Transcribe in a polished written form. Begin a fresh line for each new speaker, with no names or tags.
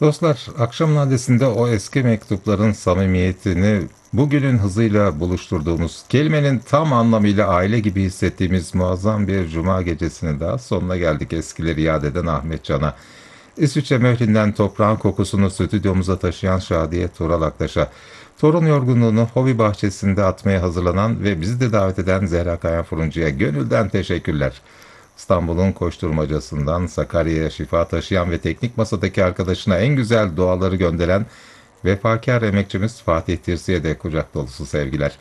Dostlar, akşam nadesinde o eski mektupların samimiyetini bugünün hızıyla buluşturduğumuz, kelimenin tam anlamıyla aile gibi hissettiğimiz muazzam bir cuma gecesinin daha sonuna geldik eskileri yad eden Ahmet Can'a. İsviçre Möhlin'den toprağın kokusunu stüdyomuza taşıyan Şadiye Tural Aktaş'a, torun yorgunluğunu hobi bahçesinde atmaya hazırlanan ve bizi de davet eden Zehra Kayan Fırıncı'ya gönülden teşekkürler. İstanbul'un koşturmacasından Sakarya'ya şifa taşıyan ve teknik masadaki arkadaşına en güzel duaları gönderen vefakar emekçimiz Fatih Tirsi'ye de kucak dolusu sevgiler.